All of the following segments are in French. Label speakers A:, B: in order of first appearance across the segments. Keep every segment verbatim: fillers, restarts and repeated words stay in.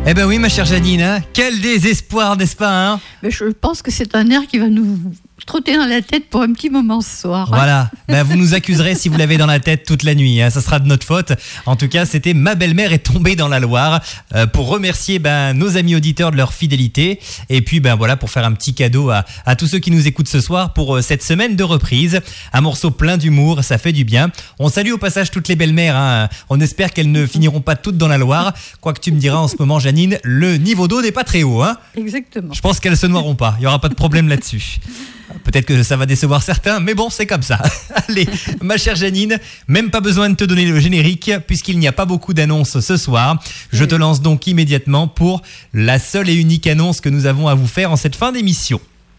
A: Eh ben oui, ma chère Janine, hein, quel désespoir, n'est-ce pas hein?
B: Mais je pense que c'est un air qui va nous trotter dans la tête pour un petit moment ce soir.
A: Voilà, ben, vous nous accuserez si vous l'avez dans la tête toute la nuit, hein. Ça sera de notre faute. En tout cas, c'était Ma belle-mère est tombée dans la Loire euh, pour remercier ben, nos amis auditeurs de leur fidélité et puis ben, voilà, pour faire un petit cadeau à, à tous ceux qui nous écoutent ce soir pour euh, cette semaine de reprise. Un morceau plein d'humour, ça fait du bien. On salue au passage toutes les belles-mères, hein. On espère qu'elles ne finiront pas toutes dans la Loire. Quoique tu me diras en ce moment, Janine, le niveau d'eau n'est pas très haut. Hein.
B: Exactement.
A: Je pense qu'elles se noieront pas, il n'y aura pas de problème là-dessus. Peut-être que ça va décevoir certains, mais bon, c'est comme ça. Allez, ma chère Janine, même pas besoin de te donner le générique, puisqu'il n'y a pas beaucoup d'annonces ce soir. Je te lance donc immédiatement pour la seule et unique annonce que nous avons à vous faire en cette fin d'émission.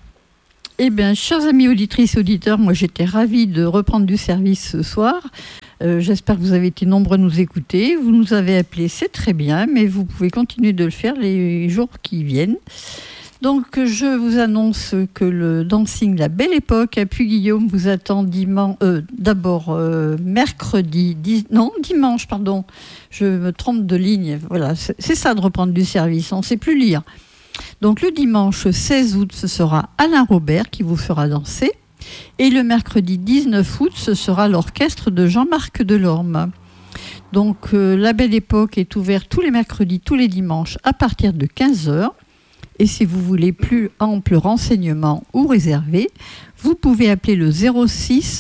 B: Eh bien, chers amis auditrices et auditeurs, moi j'étais ravie de reprendre du service ce soir. Euh, j'espère que vous avez été nombreux à nous écouter. Vous nous avez appelés, c'est très bien, mais vous pouvez continuer de le faire les jours qui viennent. Donc, je vous annonce que le dancing La Belle Époque à Puy-Guillaume vous attend dimanche, euh, d'abord euh, mercredi, dix, non, dimanche, pardon, je me trompe de ligne. Voilà, c'est, c'est ça de reprendre du service, on ne sait plus lire. Donc, le dimanche seize août, ce sera Alain Robert qui vous fera danser. Et le mercredi dix-neuf août, ce sera l'orchestre de Jean-Marc Delorme. Donc, euh, La Belle Époque est ouvert tous les mercredis, tous les dimanches à partir de quinze heures. Et si vous voulez plus ample renseignement ou réservé, vous pouvez appeler le zéro six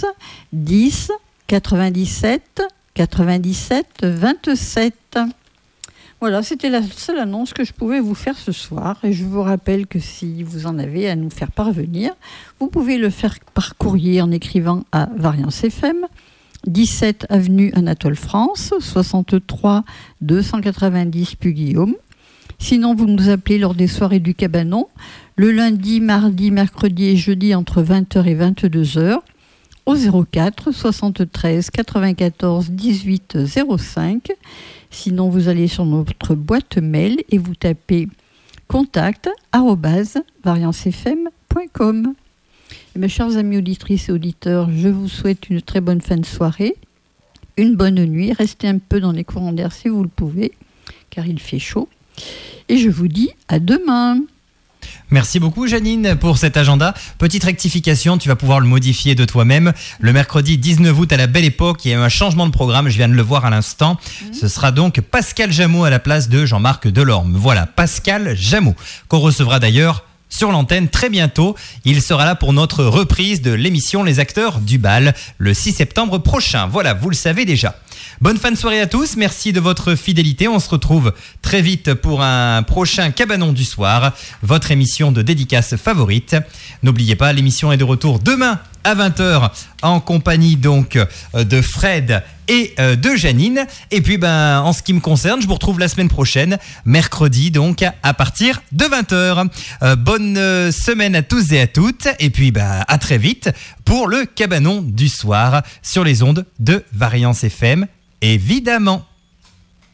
B: dix quatre-vingt-dix-sept quatre-vingt-dix-sept vingt-sept. Voilà, c'était la seule annonce que je pouvais vous faire ce soir. Et je vous rappelle que si vous en avez à nous faire parvenir, vous pouvez le faire par courrier en écrivant à Variance F M, dix-sept avenue Anatole France, soixante-trois deux cent quatre-vingt-dix Puy-Guillaume. Sinon, vous nous appelez lors des soirées du Cabanon, le lundi, mardi, mercredi et jeudi entre vingt heures et vingt-deux heures, au zéro quatre soixante-treize quatre-vingt-quatorze dix-huit zéro cinq. Sinon, vous allez sur notre boîte mail et vous tapez contact arobase variance f m point com. Et mes chers amis auditrices et auditeurs, je vous souhaite une très bonne fin de soirée, une bonne nuit. Restez un peu dans les courants d'air si vous le pouvez, car il fait chaud. Et je vous dis à demain.
A: Merci beaucoup Janine pour cet agenda. Petite rectification, tu vas pouvoir le modifier de toi-même. Le mercredi dix-neuf août à La Belle Époque, il y a eu un changement de programme, je viens de le voir à l'instant. Mmh. Ce sera donc Pascal Jameau à la place de Jean-Marc Delorme. Voilà, Pascal Jameau, qu'on recevra d'ailleurs sur l'antenne très bientôt. Il sera là pour notre reprise de l'émission Les Acteurs du Bal le six septembre prochain. Voilà, vous le savez déjà. Bonne fin de soirée à tous, merci de votre fidélité. On se retrouve très vite pour un prochain Cabanon du soir, votre émission de dédicace favorite. N'oubliez pas, l'émission est de retour demain à vingt heures en compagnie donc de Fred et de Janine. Et puis ben, en ce qui me concerne, je vous retrouve la semaine prochaine, mercredi donc à partir de vingt heures. Euh, bonne semaine à tous et à toutes. Et puis ben, à très vite pour le Cabanon du soir sur les ondes de Variance F M, évidemment.